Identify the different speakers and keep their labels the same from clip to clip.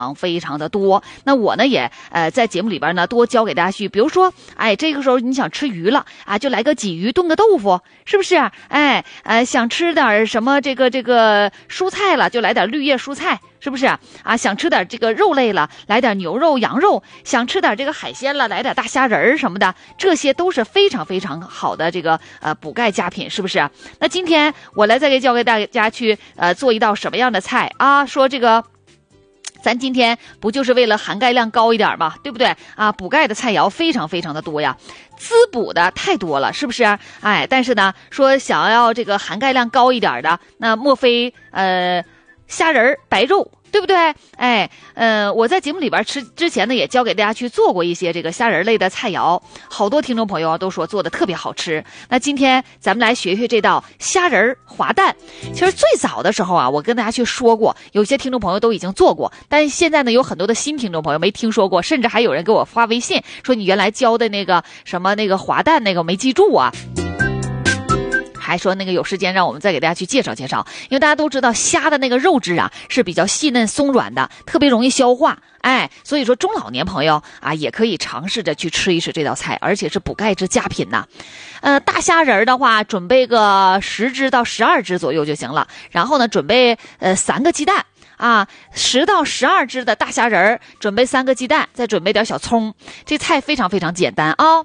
Speaker 1: 非常的多。那我呢也在节目里边呢多教给大家去，比如说这个时候你想吃鱼了啊，就来个鲫鱼炖个豆腐，是不是？想吃点什么这个蔬菜了，就来点绿叶蔬菜，是不是啊？想吃点这个肉类了，来点牛肉羊肉，想吃点这个海鲜了，来点大虾仁什么的，这些都是非常非常好的这个补钙佳品，是不是？那今天我来再教给大家去做一道什么样的菜啊？说这个咱今天不就是为了含钙量高一点嘛，对不对啊？补钙的菜肴非常非常的多呀，滋补的太多了，是不是？但是呢，说想要这个含钙量高一点的，那莫非虾仁白肉，对不对？我在节目里边之前呢，也教给大家去做过一些这个虾仁类的菜肴，好多听众朋友都说做的特别好吃。那今天咱们来学学这道虾仁滑蛋。其实最早的时候啊，我跟大家去说过，有些听众朋友都已经做过，但现在呢，有很多的新听众朋友没听说过，甚至还有人给我发微信说你原来教的那个什么那个滑蛋那个没记住啊。还说那个有时间让我们再给大家去介绍介绍，因为大家都知道虾的那个肉质啊是比较细嫩松软的，特别容易消化，所以说中老年朋友啊也可以尝试着去吃一吃这道菜，而且是补钙之佳品呐。大虾仁的话，准备个10只到12只左右就行了，然后呢准备3个鸡蛋。10到12只的大虾仁，准备3个鸡蛋，再准备点小葱，这菜非常非常简单啊。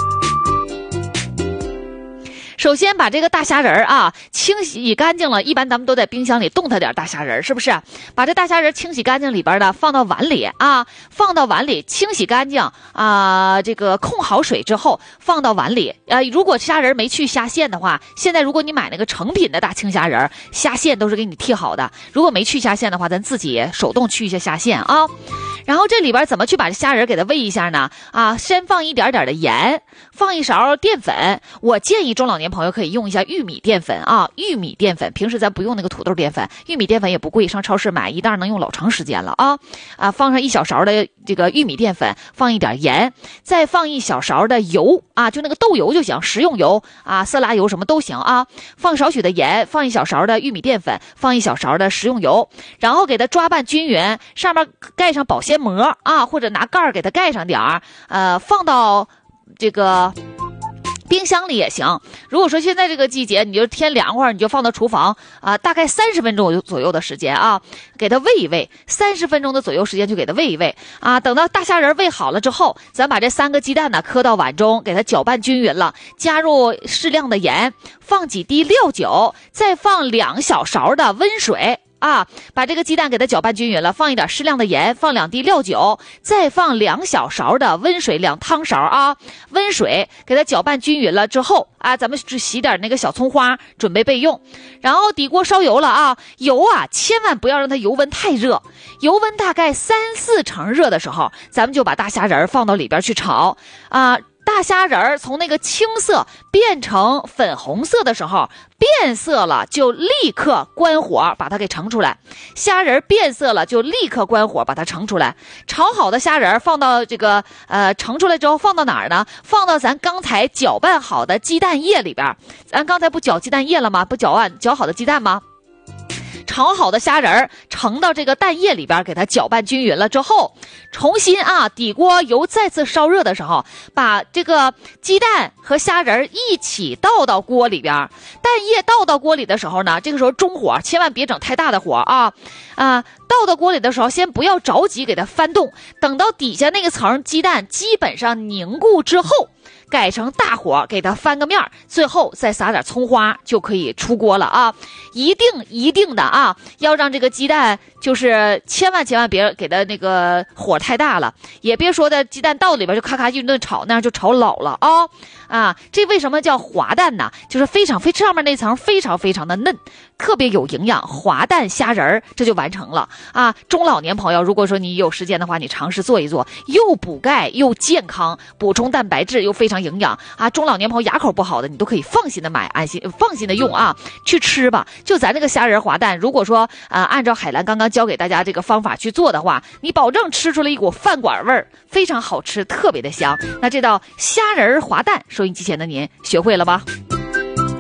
Speaker 1: 首先把这个大虾仁清洗干净了，一般咱们都在冰箱里冻它点大虾仁，是不是？把这大虾仁清洗干净里边的放到碗里放到碗里清洗干净这个控好水之后放到碗里如果虾仁没去虾线的话，现在如果你买那个成品的大青虾仁，虾线都是给你剔好的，如果没去虾线的话，咱自己手动去一下虾线啊。然后这里边怎么去把这虾仁给它煨一下呢？先放一点点的盐，放一勺淀粉，我建议中老年朋友可以用一下玉米淀粉玉米淀粉，平时咱不用那个土豆淀粉，玉米淀粉也不贵，上超市买一袋能用老长时间了放上1小勺的这个玉米淀粉，放一点盐，再放1小勺的油就那个豆油就行，食用油色拉油什么都行放少许的盐，放1小勺的玉米淀粉，放1小勺的食用油，然后给它抓拌均匀，上面盖上保鲜膜或者拿盖儿给它盖上点放到这个冰箱里也行。如果说现在这个季节你就天凉快，你就放到厨房大概30分钟左右的时间给它煨一煨，30分钟的左右时间就给它煨一煨等到大虾仁煨好了之后，咱把这3个鸡蛋呢磕到碗中，给它搅拌均匀了，加入适量的盐，放几滴料酒，再放2小勺的温水把这个鸡蛋给它搅拌均匀了，放一点适量的盐，放2滴料酒，再放2小勺的温水，2汤勺温水给它搅拌均匀了之后咱们只洗点那个小葱花准备备用。然后底锅烧油了油千万不要让它油温太热，油温大概3-4成热的时候，咱们就把大虾仁放到里边去炒大虾仁从那个青色变成粉红色的时候，变色了就立刻关火把它给盛出来，虾仁变色了就立刻关火把它盛出来。炒好的虾仁放到这个盛出来之后放到哪儿呢？放到咱刚才搅拌好的鸡蛋液里边。咱刚才不搅鸡蛋液了吗？不搅好的鸡蛋吗？炒好的虾仁盛到这个蛋液里边，给它搅拌均匀了之后，重新底锅油再次烧热的时候，把这个鸡蛋和虾仁一起倒到锅里边。蛋液倒到锅里的时候呢，这个时候中火，千万别整太大的火倒到锅里的时候先不要着急给它翻动，等到底下那个层鸡蛋基本上凝固之后，改成大火给它翻个面，最后再撒点葱花就可以出锅了一定的要让这个鸡蛋就是千万别给它那个火太大了，也别说的鸡蛋倒里边就咔咔一顿炒，那样就炒老了这为什么叫滑蛋呢？就是上面那层非常非常的嫩，特别有营养，滑蛋虾仁这就完成了中老年朋友如果说你有时间的话，你尝试做一做，又补钙又健康，补充蛋白质又非常营养中老年朋友牙口不好的，你都可以放心的买，放心的用去吃吧。就咱这个虾仁滑蛋，如果说按照海兰刚刚教给大家这个方法去做的话，你保证吃出了一股饭馆味儿，非常好吃，特别的香。那这道虾仁滑蛋，收音机前的您学会了吗？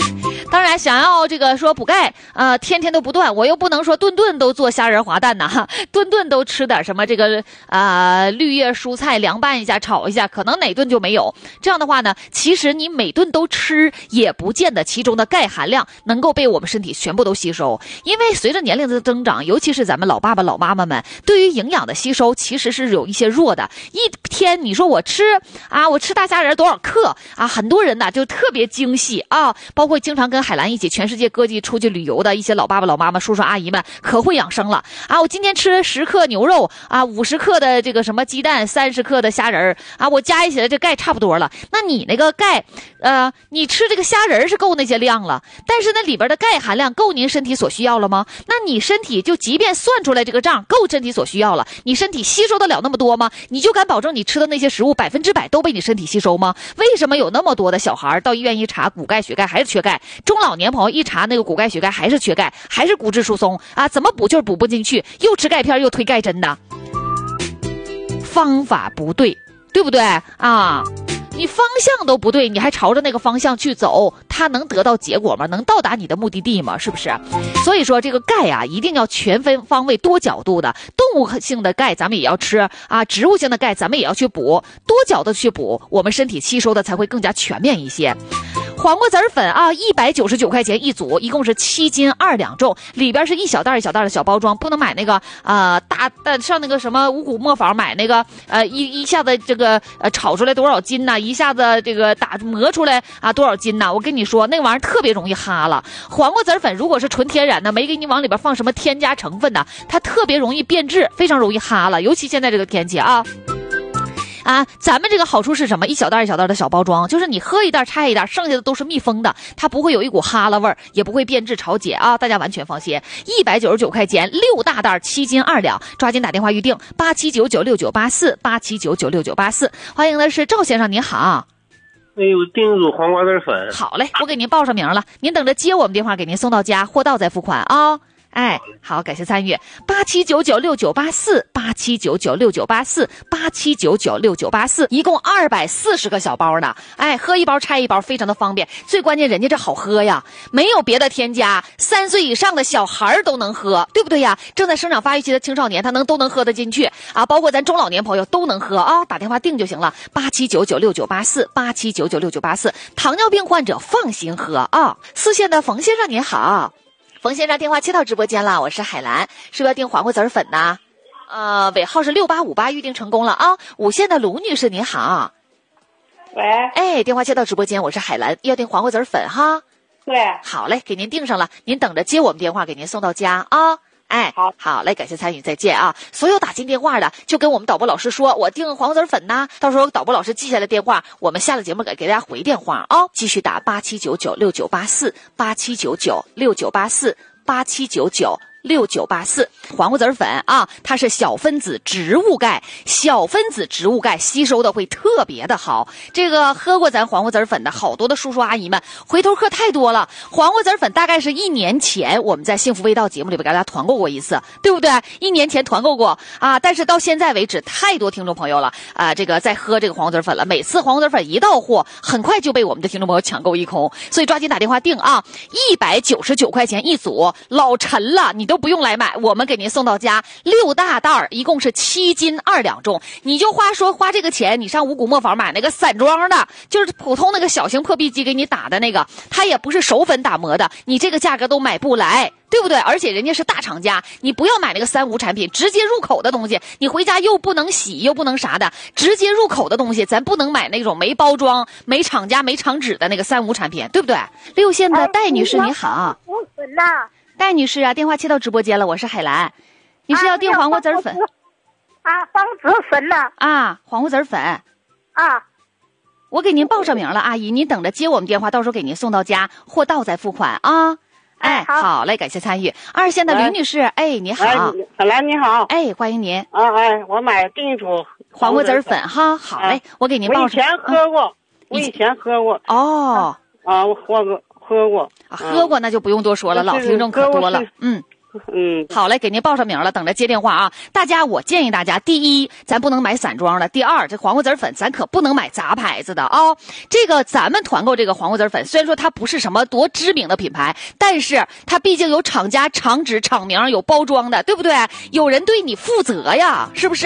Speaker 1: 当然，想要这个说补钙，天天都不断，我又不能说顿顿都做虾仁滑蛋呐，顿顿都吃点什么这个绿叶蔬菜凉拌一下、炒一下，可能哪顿就没有。这样的话呢，其实你每顿都吃，也不见得其中的钙含量能够被我们身体全部都吸收。因为随着年龄的增长，尤其是咱们老爸爸、老妈妈们，对于营养的吸收其实是有一些弱的。一天你说我吃大虾仁多少克啊？很多人呢就特别精细啊，包括经常跟海兰一起全世界各地出去旅游的一些老爸爸、老妈妈、叔叔阿姨们，可会养生了啊！我今天吃10克牛肉啊，50克的这个什么鸡蛋，30克的虾仁啊，我加一起来这钙差不多了。那你那个钙，你吃这个虾仁是够那些量了，但是那里边的钙含量够您身体所需要了吗？那你身体就即便算出来这个账够身体所需要了，你身体吸收得了那么多吗？你就敢保证你吃的那些食物100%都被你身体吸收吗？为什么有那么多的小孩到医院一查骨钙血钙还是缺钙，中老年朋友一查那个骨钙血钙还是缺钙，还是骨质疏松啊？怎么补就是补不进去，又吃钙片又推钙针的，方法不对，对不对啊？你方向都不对，你还朝着那个方向去走，它能得到结果吗？能到达你的目的地吗？是不是？所以说这个钙啊，一定要全方位多角度的。动物性的钙咱们也要吃啊，植物性的钙咱们也要去补，多角度去补，我们身体吸收的才会更加全面一些。黄瓜籽粉啊，199块钱一组，一共是7斤2两重，里边是一小袋一小袋的小包装，不能买那个大上那个什么五谷磨坊买那个一下子这个炒出来多少斤呢？一下子这个磨出来多少斤呢？我跟你说，那玩意儿特别容易哈了。黄瓜籽粉如果是纯天然的，没给你往里边放什么添加成分的，它特别容易变质，非常容易哈了，尤其现在这个天气啊。咱们这个好处是什么？一小袋一小袋的小包装，就是你喝一袋拆一袋，剩下的都是密封的，它不会有一股哈喇味儿，也不会变质潮解啊，大家完全放心。199块钱6大袋7斤2两，抓紧打电话预定8799698487996984。欢迎的是赵先生，您好。
Speaker 2: 哎呦，订一组黄瓜籽粉。
Speaker 1: 好嘞，我给您报上名了，您等着接我们电话给您送到家，货到再付款啊。哎，好，感谢参与879969848799698487996984，一共240个小包呢。哎，喝一包拆一包，非常的方便。最关键人家这好喝呀，没有别的添加，3岁以上的小孩都能喝，对不对呀？正在生长发育期的青少年他都能喝得进去啊，包括咱中老年朋友都能喝啊，打电话订就行了，8799698487996984，糖尿病患者放心喝啊。4线的冯先生您好。冯先生电话接到直播间了，我是海兰，是不是要订黄瓜籽粉呢？尾号是6858，预定成功了啊。5线的卢女士您好。
Speaker 3: 喂。
Speaker 1: 哎，电话接到直播间，我是海兰，要订黄瓜籽粉哈。
Speaker 3: 对。
Speaker 1: 好嘞，给您订上了，您等着接我们电话，给您送到家啊。哎，好嘞，感谢参与，再见啊！所有打进电话的，就跟我们导播老师说，我订黄瓜籽粉呢，到时候导播老师记下来电话，我们下了节目给大家回电话啊，继续打879969848799698487996984。黄瓜籽粉啊，它是小分子植物钙，小分子植物钙吸收的会特别的好。这个喝过咱黄瓜籽粉的好多的叔叔阿姨们，回头客太多了。黄瓜籽粉大概是1年前我们在幸福味道节目里边给大家团购过一次，对不对？1年前团购过啊，但是到现在为止，太多听众朋友了这个在喝这个黄瓜籽粉了。每次黄瓜籽粉一到货，很快就被我们的听众朋友抢购一空，所以抓紧打电话订啊！199块钱一组，老沉了，你都不用来买。我们给您送到家6大袋，一共是7斤2两重。你就花这个钱，你上五谷磨坊买那个散装的，就是普通那个小型破壁机给你打的那个，它也不是手粉打磨的，你这个价格都买不来，对不对？而且人家是大厂家，你不要买那个3无产品，直接入口的东西，你回家又不能洗又不能啥的，直接入口的东西，咱不能买那种没包装、没厂家、没厂址的那个3无产品，对不对？6线的戴女士你好。戴女士啊，电话接到直播间了，我是海兰，你是要订黄瓜籽粉
Speaker 3: 黄籽粉呢？
Speaker 1: 黄瓜籽粉
Speaker 3: 啊，
Speaker 1: 我给您报上名了，阿姨，您等着接我们电话，到时候给您送到家，货到再付款啊。哎，好嘞，感谢参与。2线的吕女士，哎，你好。
Speaker 3: 海兰你好。
Speaker 1: 哎，欢迎您。
Speaker 3: 我订一组
Speaker 1: 黄瓜籽粉哈，好嘞，我给您报上。
Speaker 3: 我以前喝过，
Speaker 1: 哦。
Speaker 3: 我喝过。
Speaker 1: 喝过那就不用多说了，老听众可多了。 好嘞，给您报上名了，等着接电话啊。大家，我建议大家，第一，咱不能买散装的；第二，这黄瓜籽粉咱可不能买杂牌子的啊。这个咱们团购这个黄瓜籽粉，虽然说它不是什么多知名的品牌，但是它毕竟有厂家、厂址、厂名，有包装的，对不对？有人对你负责呀，是不是？